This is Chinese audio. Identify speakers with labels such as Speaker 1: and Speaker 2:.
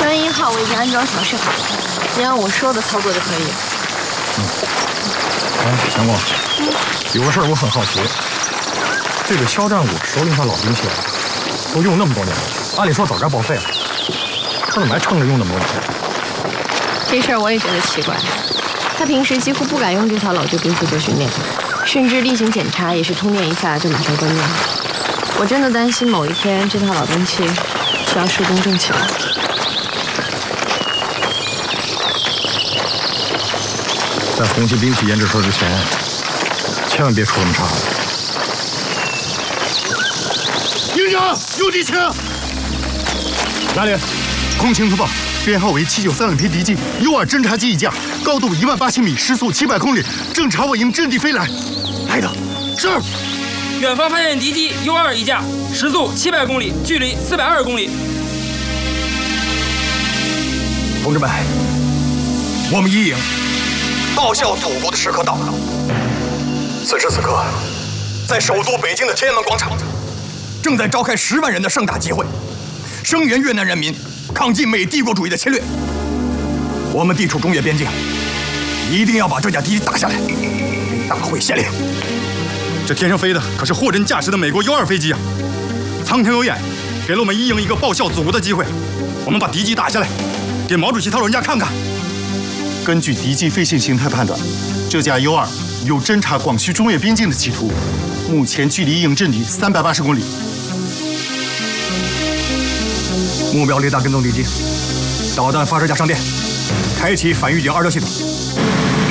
Speaker 1: 1号我已经安装调试好了，你按我说的操作就可以。
Speaker 2: 哎，阳光，有个事儿我很好奇，这个肖战武手里那老兵器都用那么多年了，按理说早该报废了，他怎么还撑着用那么多年？
Speaker 1: 这事儿我也觉得奇怪。他平时几乎不敢用这套老旧兵器做训练，甚至例行检查也是通电一下就马上关掉。我真的担心某一天这套老兵器需要施工正起来。
Speaker 2: 在红旗兵器研制车之前，千万别出什么岔子。
Speaker 3: 营长，有敌情！
Speaker 2: 哪里？
Speaker 3: 空情突报，编号为7930批敌机U2侦察机一架，高度18000米，时速700公里，正朝我营阵地飞来。来的，是。
Speaker 4: 远方发现敌机 U2一架，时速700公里，距离420公里。
Speaker 3: 同志们，我们一营报效祖国的时刻到了。此时此刻，在首都北京的天安门广场，正在召开10万人的盛大集会，声援越南人民抗击美帝国主义的侵略。我们地处中越边境，一定要把这架敌机打下来，给大会献礼。这天上飞的可是货真价实的美国U2飞机啊！苍天有眼，给了我们一营一个报效祖国的机会。我们把敌机打下来，给毛主席他老人家看看。根据敌机飞行形态判断，这架 U2有侦察广西中越边境的企图，目前距离一营阵地380公里。目标雷达跟踪敌机，导弹发射架上电，开启反预警2热系统。